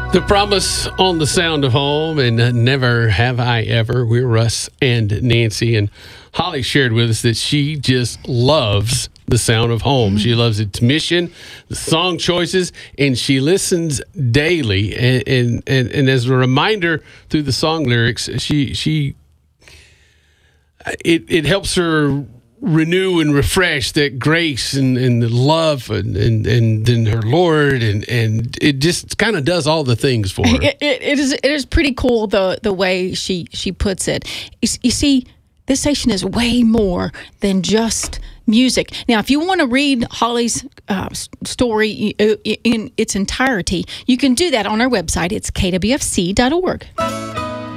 The Promise on the Sound of Home and Never Have I Ever. We're Russ and Nancy, and Holly shared with us that she just loves the sound of home. She loves its mission, the song choices, and she listens daily. And as a reminder through the song lyrics, it helps her renew and refresh that grace and the love and then her Lord and it just kind of does all the things for her. It is pretty cool the way she puts it. You see, this station is way more than just music. Now, if you want to read Holly's story in its entirety, you can do that on our website. It's kwfc.org.